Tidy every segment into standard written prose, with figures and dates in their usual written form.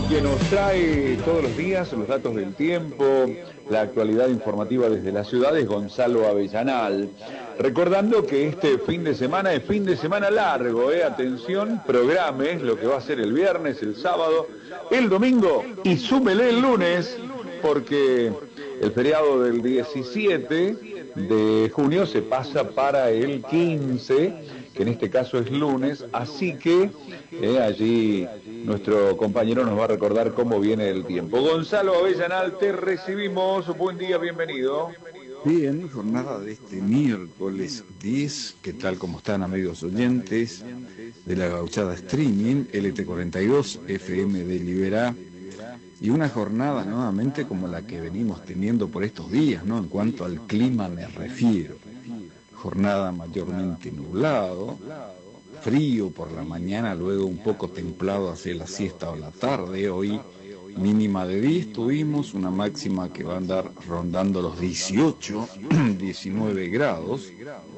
que nos trae todos los días los datos del tiempo, la actualidad informativa desde la ciudad, es Gonzalo Avellanal. Recordando que este fin de semana es fin de semana largo, atención, programes lo que va a ser el viernes, el sábado, el domingo y súmele el lunes, porque el feriado del 17 de junio se pasa para el 15, que en este caso es lunes, así que allí nuestro compañero nos va a recordar cómo viene el tiempo. Gonzalo Avellanal, te recibimos, buen día, bienvenido. Bien, jornada de este miércoles 10, ¿qué tal? ¿Cómo están, amigos oyentes de la Gauchada Streaming, LT42, FM de Liberá? Y una jornada nuevamente como la que venimos teniendo por estos días, ¿no? En cuanto al clima me refiero. Jornada mayormente nublado, frío por la mañana, luego un poco templado hacia la siesta o la tarde. Hoy mínima de 10 tuvimos, una máxima que va a andar rondando los 18, 19 grados.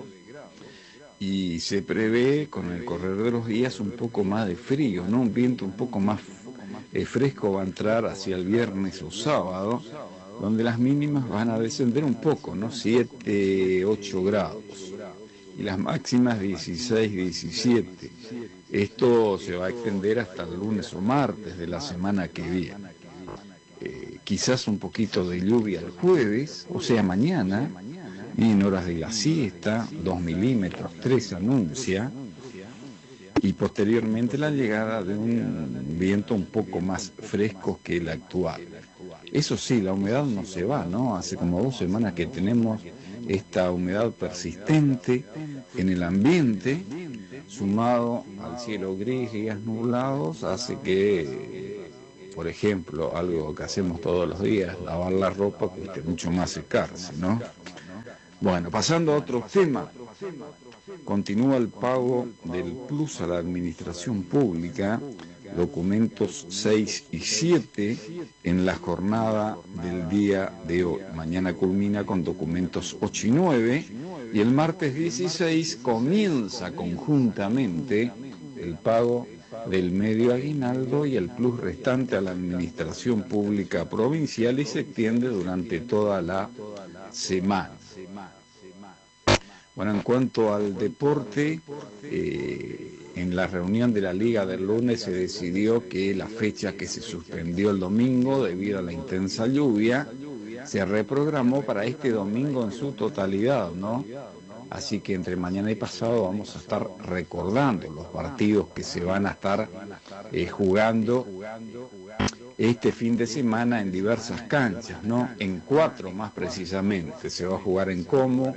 Y se prevé con el correr de los días un poco más de frío, ¿no? Un viento un poco más fresco va a entrar hacia el viernes o sábado, donde las mínimas van a descender un poco, ¿no? 7, 8 grados. Y las máximas 16, 17. Esto se va a extender hasta el lunes o martes de la semana que viene. Quizás un poquito de lluvia el jueves, o sea mañana, y en horas de la siesta, 2 milímetros, 3 anuncia, y posteriormente la llegada de un viento un poco más fresco que el actual. Eso sí, la humedad no se va, ¿no? Hace como 2 semanas que tenemos esta humedad persistente en el ambiente, sumado al cielo gris y días nublados, hace que, por ejemplo, algo que hacemos todos los días, lavar la ropa, cueste mucho más secarse, ¿no? Bueno, pasando a otro tema, continúa el pago del plus a la administración pública, documentos 6 y 7 en la jornada del día de hoy. Mañana culmina con documentos 8 y 9 y el martes 16 comienza conjuntamente el pago del medio aguinaldo y el plus restante a la administración pública provincial y se extiende durante toda la semana. Bueno, en cuanto al deporte, en la reunión de la Liga del lunes se decidió que la fecha que se suspendió el domingo debido a la intensa lluvia se reprogramó para este domingo en su totalidad, ¿no? Así que entre mañana y pasado vamos a estar recordando los partidos que se van a estar jugando este fin de semana en diversas canchas, ¿no? En 4 más precisamente. Se va a jugar en Como,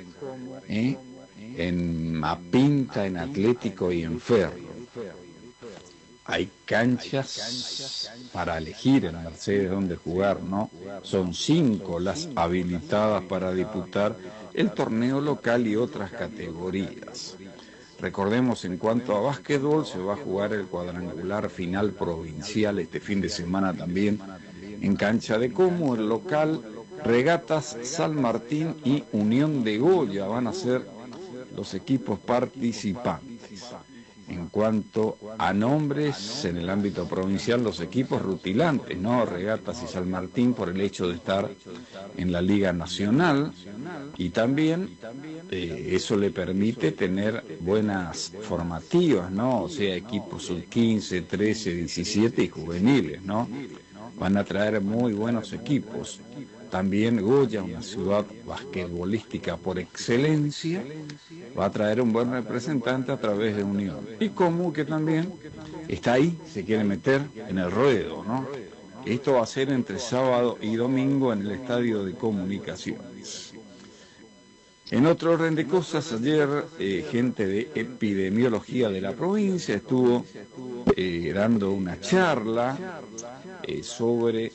en Mapinta, en Atlético y en Ferro. Hay canchas para elegir en Mercedes donde jugar, ¿no? Son 5 las habilitadas para disputar el torneo local y otras categorías. Recordemos, en cuanto a básquetbol, se va a jugar el cuadrangular final provincial este fin de semana también en cancha de Como, el local. Regatas San Martín y Unión de Goya van a ser los equipos participantes. En cuanto a nombres, en el ámbito provincial, los equipos rutilantes, ¿no? Regatas y San Martín por el hecho de estar en la Liga Nacional y también eso le permite tener buenas formativas, ¿no? O sea, equipos sub-15, 13, 17 y juveniles, ¿no? Van a traer muy buenos equipos. También Goya, una ciudad basquetbolística por excelencia, va a traer un buen representante a través de Unión. Y Como, que también está ahí, se quiere meter en el ruedo, ¿no? Esto va a ser entre sábado y domingo en el Estadio de Comunicaciones. En otro orden de cosas, ayer gente de epidemiología de la provincia estuvo dando una charla sobre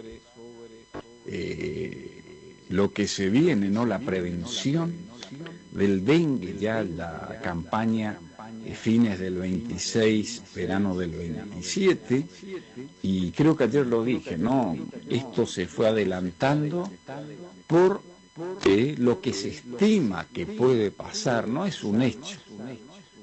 lo que se viene, ¿no? La prevención del dengue, ya la campaña fines del 26, verano del 27, y creo que ayer lo dije, ¿no? Esto se fue adelantando por lo que se estima que puede pasar, no es un hecho.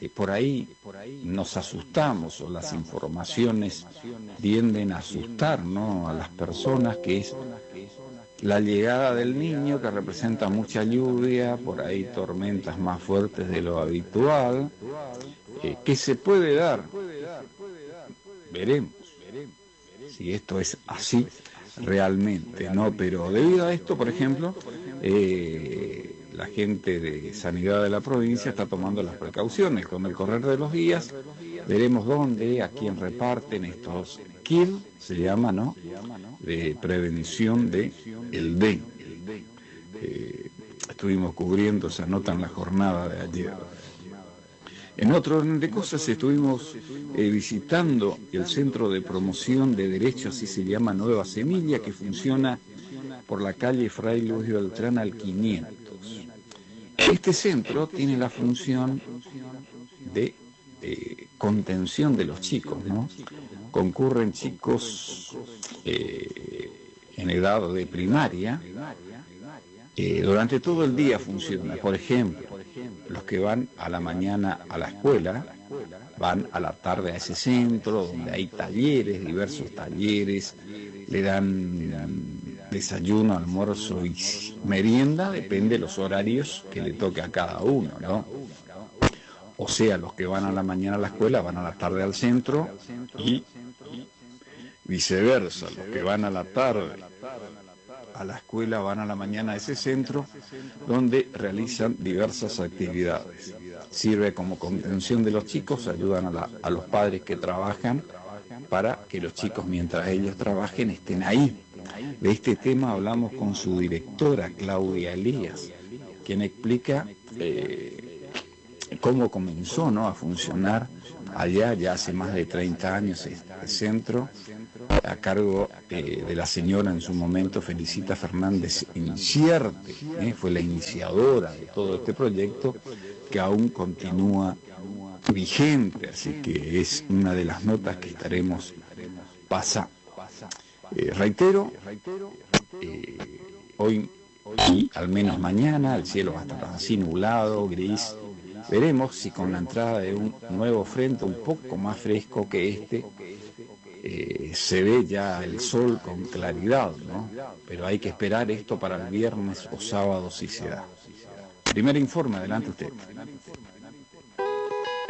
por ahí nos asustamos o las informaciones tienden a asustar, ¿no?, a las personas, que es la llegada del niño, que representa mucha lluvia, por ahí tormentas más fuertes de lo habitual, que se puede dar. Veremos si esto es así realmente, ¿no? Pero debido a esto, por ejemplo, la gente de Sanidad de la provincia está tomando las precauciones. Con el correr de los días veremos dónde, a quién reparten estos kits, se llama, ¿no?, de prevención de el dengue. Estuvimos cubriendo esa nota en la jornada de ayer. En otro orden de cosas, estuvimos visitando el Centro de Promoción de Derechos, así se llama, Nueva Semilla, que funciona por la calle Fray Luis Beltrán al 500. Este centro tiene la función de contención de los chicos, ¿no? Concurren chicos en edad de primaria. Durante todo el día funciona. Por ejemplo, los que van a la mañana a la escuela van a la tarde a ese centro donde hay talleres, diversos talleres, le dan desayuno, almuerzo y merienda, depende de los horarios que le toque a cada uno, ¿no? O sea, los que van a la mañana a la escuela van a la tarde al centro y viceversa, los que van a la tarde a la escuela van a la mañana a ese centro donde realizan diversas actividades. Sirve como contención de los chicos, ayudan a los padres que trabajan para que los chicos, mientras ellos trabajen, estén ahí. De este tema hablamos con su directora, Claudia Elías, quien explica cómo comenzó, ¿no?, a funcionar allá, ya hace más de 30 años, este centro, a cargo de la señora en su momento, Felicita Fernández Incierte, fue la iniciadora de todo este proyecto, que aún continúa vigente, así que es una de las notas que estaremos pasando. Reitero, hoy y al menos mañana el cielo va a estar así nublado, gris. Veremos si con la entrada de un nuevo frente un poco más fresco que este, se ve ya el sol con claridad, ¿no? Pero hay que esperar esto para el viernes o sábado si se da. Primer informe, adelante usted.